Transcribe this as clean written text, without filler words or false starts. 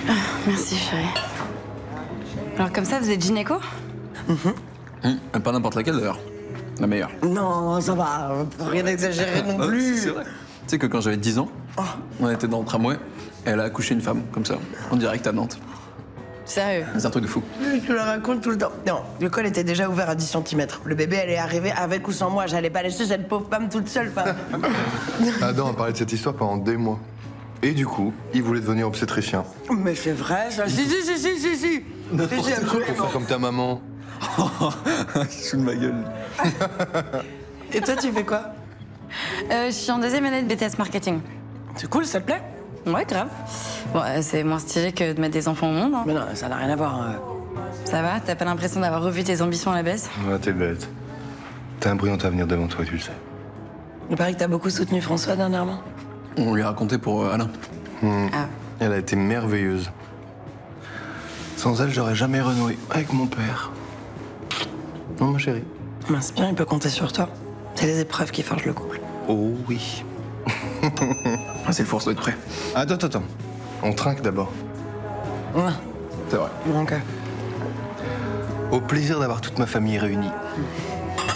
Merci, chérie. Alors, comme ça, vous êtes gynéco? Pas n'importe laquelle, d'ailleurs. La meilleure. Non, ça va, rien d'exagéré non plus. C'est vrai. Tu sais que quand j'avais 10 ans, on était dans le tramway, et elle a accouché une femme, comme ça, en direct à Nantes. Sérieux? C'est un truc de fou. Tu le racontes tout le temps. Non, le col était déjà ouvert à 10 cm. Le bébé, elle est arrivée avec ou sans moi. J'allais pas laisser cette pauvre femme toute seule. Adam a parlé de cette histoire pendant des mois. Et du coup, il voulait devenir obstétricien. Mais c'est vrai, ça. Si. Pour faire comme ta maman. Il se fout de ma gueule. Et toi, tu fais quoi? Je suis en deuxième année de BTS marketing. C'est cool, ça te plaît? Ouais, grave. Bon, c'est moins stylé que de mettre des enfants au monde. Hein. Mais non, ça n'a rien à voir. Ça va? T'as pas l'impression d'avoir revu tes ambitions à la baisse? Ouais, t'es bête. T'as un brillant avenir devant toi, tu le sais. Il paraît que t'as beaucoup soutenu François dernièrement. On lui a raconté pour Alain. Ah. Elle a été merveilleuse. Sans elle, j'aurais jamais renoué avec mon père. Non, ma chérie. Ben, c'est bien, il peut compter sur toi. C'est les épreuves qui forgent le couple. Oh oui. C'est le force doit être prêt. Attends. On trinque d'abord. Ouais, C'est vrai. donc. Au plaisir d'avoir toute ma famille réunie.